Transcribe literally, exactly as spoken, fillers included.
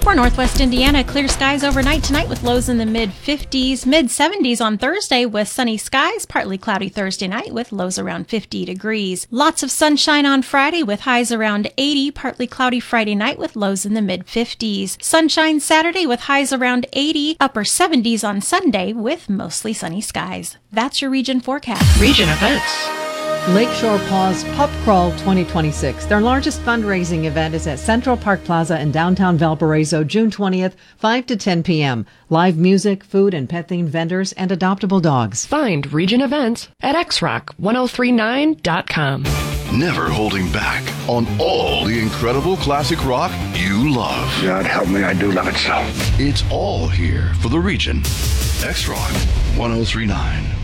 For Northwest Indiana, clear skies overnight tonight with lows in the mid fifties, mid seventies on Thursday with sunny skies, partly cloudy Thursday night with lows around fifty degrees. Lots of sunshine on Friday with highs around eighty, partly cloudy Friday night with lows in the mid fifties. Sunshine Saturday with highs around eighty, upper seventies on Sunday with mostly sunny skies. That's your region forecast. Region events. Lakeshore Paws Pup Crawl twenty twenty-six. Their largest fundraising event is at Central Park Plaza in downtown Valparaiso, June twentieth, five to ten p.m. Live music, food, and pet-themed vendors, and adoptable dogs. Find region events at x rock ten thirty-nine dot com. Never holding back on all the incredible classic rock you love. God help me, I do love it so. It's all here for the region. X Rock ten thirty-nine.